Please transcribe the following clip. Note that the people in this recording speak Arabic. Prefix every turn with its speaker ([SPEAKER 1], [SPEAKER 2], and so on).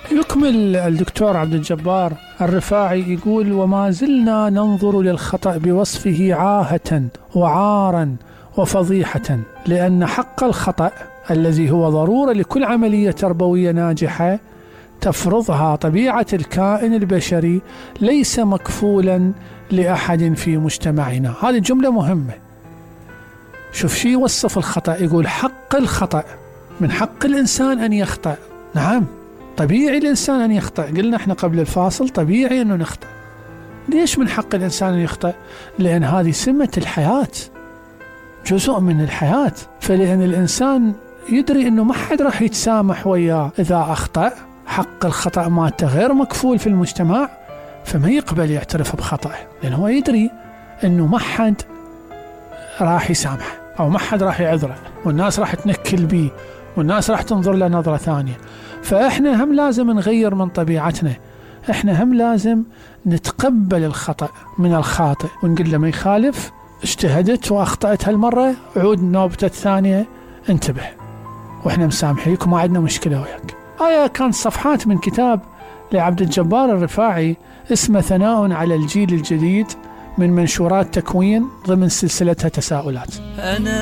[SPEAKER 1] يكمل الدكتور عبد الجبار الرفاعي يقول: وما زلنا ننظر للخطأ بوصفه عاهة وعارا وفضيحة، لأن حق الخطأ الذي هو ضرورة لكل عملية تربوية ناجحة تفرضها طبيعة الكائن البشري ليس مكفولا لأحد في مجتمعنا. هذه جملة مهمة. شوف شي يوصف الخطأ، يقول: حق الخطأ، من حق الإنسان أن يخطأ. نعم، طبيعي الإنسان أن يخطأ. قلنا احنا قبل الفاصل طبيعي أنه نخطأ. ليش من حق الإنسان أن يخطأ؟ لأن هذه سمة الحياة، جزء من الحياة. فلأن الإنسان يدري أنه ما حد راح يتسامح وياه إذا أخطأ، حق الخطأ مالته غير مكفول في المجتمع، فما يقبل يعترف بخطأه، لأنه هو يدري أنه ما حد راح يسامح أو ما حد راح يعذره، والناس راح تنكل بيه، والناس راح تنظر له نظرة ثانية. فإحنا هم لازم نغير من طبيعتنا، إحنا هم لازم نتقبل الخطأ من الخاطئ ونقول له: ما يخالف، اجتهدت وأخطأت هالمرة، عود نوبتة الثانية، انتبه، وإحنا مسامحيك وما عندنا مشكلة وياك. كانت صفحات من كتاب لعبد الجبار الرفاعي اسمه ثناء على الجيل الجديد من منشورات تكوين ضمن سلسلتها تساؤلات.